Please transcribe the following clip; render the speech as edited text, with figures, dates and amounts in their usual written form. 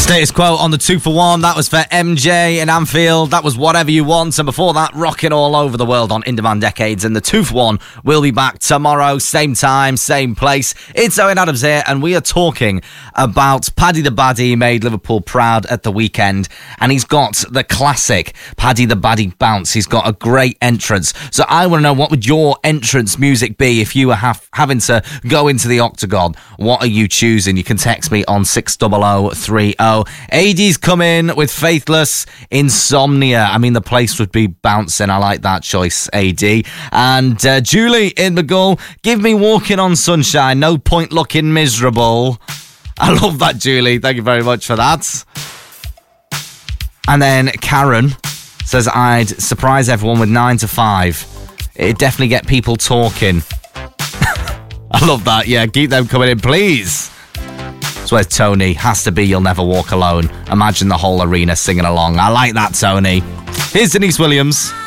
Status Quo on the 2 for 1. That was for MJ in Anfield. That was Whatever You Want. And before that, Rocking All Over the World on In Demand Decades. And the 2 for 1 will be back tomorrow, same time, same place. It's Owen Adams here, and we are talking about Paddy the Baddy. He made Liverpool proud at the weekend, and he's got the classic Paddy the Baddy bounce. He's got a great entrance. So I want to know, what would your entrance music be if you were having to go into the octagon? What are you choosing? You can text me on 60030. AD's come in with Faithless, Insomnia. I mean, the place would be bouncing. I like that choice, AD. And Julie in McGull, give me Walking on Sunshine. No point looking miserable. I love that, Julie. Thank you very much for that. And then Karen says, I'd surprise everyone with 9 to 5. It'd definitely get people talking. I love that. Yeah, keep them coming in, please. So where's Tony? Has to be You'll Never Walk Alone. Imagine the whole arena singing along. I like that, Tony. Here's Denise Williams.